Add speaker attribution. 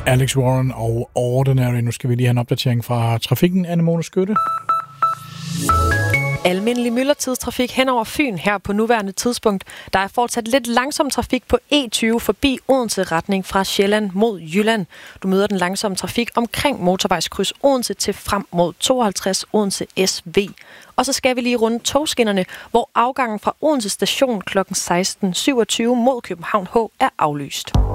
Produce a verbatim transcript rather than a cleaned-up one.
Speaker 1: Alex Warren og Ordinary. Nu skal vi lige have en opdatering fra trafikken. Anne-Mone Skytte.
Speaker 2: Almindelig myldretidstrafik hen over Fyn her på nuværende tidspunkt. Der er fortsat lidt langsom trafik på E tyve forbi Odense retning fra Sjælland mod Jylland. Du møder den langsomme trafik omkring motorvejskryds Odense til frem mod tooghalvtreds Odense S V. Og så skal vi lige runde togskinnerne, hvor afgangen fra Odense station kl. seksten syvogtyve mod København H er aflyst.